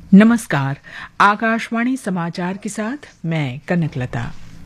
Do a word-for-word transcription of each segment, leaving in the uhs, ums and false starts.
नमस्कार। आकाशवाणी समाचार के साथ मैं कनकलता।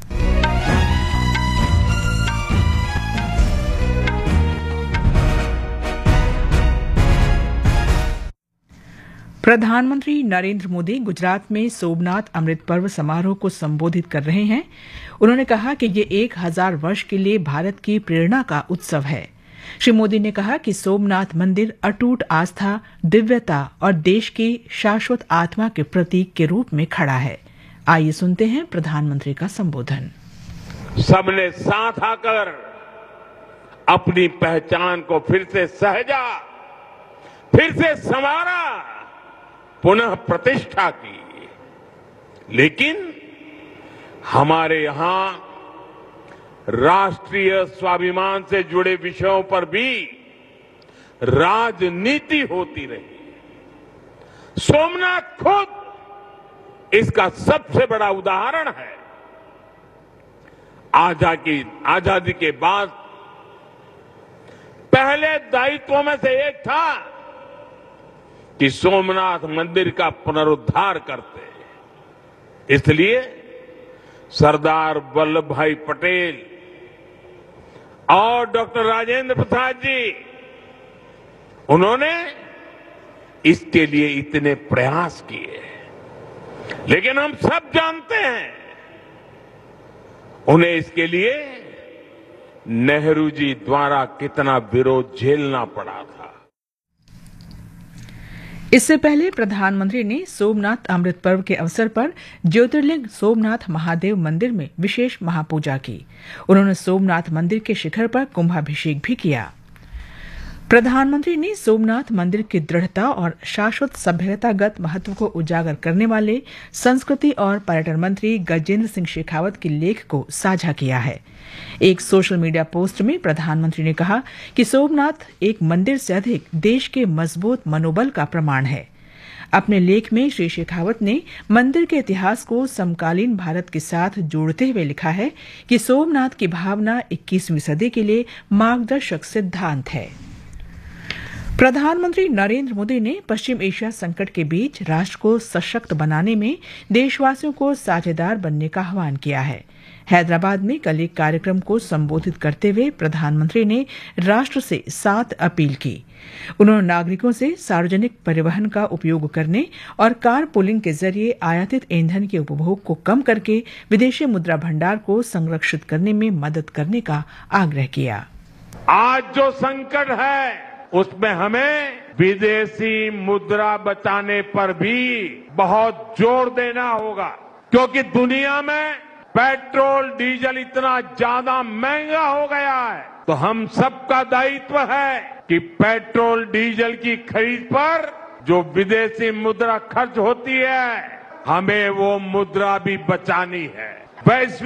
प्रधानमंत्री नरेंद्र मोदी गुजरात में सोमनाथ अमृत पर्व समारोह को संबोधित कर रहे हैं। उन्होंने कहा कि ये एक हजार वर्ष के लिए भारत की प्रेरणा का उत्सव है। श्री मोदी ने कहा कि सोमनाथ मंदिर अटूट आस्था, दिव्यता और देश की शाश्वत आत्मा के प्रतीक के रूप में खड़ा है। आइए सुनते हैं प्रधानमंत्री का संबोधन। सबने साथ आकर अपनी पहचान को फिर से सहजा, फिर से संवारा, पुनः प्रतिष्ठा की। लेकिन हमारे यहां राष्ट्रीय स्वाभिमान से जुड़े विषयों पर भी राजनीति होती रही। सोमनाथ खुद इसका सबसे बड़ा उदाहरण है। आजादी आजादी के बाद पहले दायित्वों में से एक था कि सोमनाथ मंदिर का पुनरुद्धार करते। इसलिए सरदार वल्लभ भाई पटेल और डॉक्टर राजेंद्र प्रसाद जी, उन्होंने इसके लिए इतने प्रयास किए। लेकिन हम सब जानते हैं उन्हें इसके लिए नेहरू जी द्वारा कितना विरोध झेलना पड़ा था। इससे पहले प्रधानमंत्री ने सोमनाथ अमृत पर्व के अवसर पर ज्योतिर्लिंग सोमनाथ महादेव मंदिर में विशेष महापूजा की। उन्होंने सोमनाथ मंदिर के शिखर पर कुंभाभिषेक भी किया। प्रधानमंत्री ने सोमनाथ मंदिर की दृढ़ता और शाश्वत सभ्यतागत महत्व को उजागर करने वाले संस्कृति और पर्यटन मंत्री गजेंद्र सिंह शेखावत के लेख को साझा किया है। एक सोशल मीडिया पोस्ट में प्रधानमंत्री ने कहा कि सोमनाथ एक मंदिर से अधिक देश के मजबूत मनोबल का प्रमाण है। अपने लेख में श्री शेखावत ने मंदिर के इतिहास को समकालीन भारत के साथ जोड़ते हुए लिखा है कि सोमनाथ की भावना इक्कीसवीं सदी के लिए मार्गदर्शक सिद्धांत है। प्रधानमंत्री नरेंद्र मोदी ने पश्चिम एशिया संकट के बीच राष्ट्र को सशक्त बनाने में देशवासियों को साझेदार बनने का आह्वान किया है। हैदराबाद में कल एक कार्यक्रम को संबोधित करते हुए प्रधानमंत्री ने राष्ट्र से सात अपील की। उन्होंने नागरिकों से सार्वजनिक परिवहन का उपयोग करने और कार पूलिंग के जरिए आयातित ईंधन के उपभोग को कम करके विदेशी मुद्रा भंडार को संरक्षित करने में मदद करने का आग्रह किया। आज जो संकट है उसमें हमें विदेशी मुद्रा बचाने पर भी बहुत जोर देना होगा, क्योंकि दुनिया में पेट्रोल डीजल इतना ज्यादा महंगा हो गया है। तो हम सबका दायित्व है कि पेट्रोल डीजल की खरीद पर जो विदेशी मुद्रा खर्च होती है, हमें वो मुद्रा भी बचानी है। वैश्विक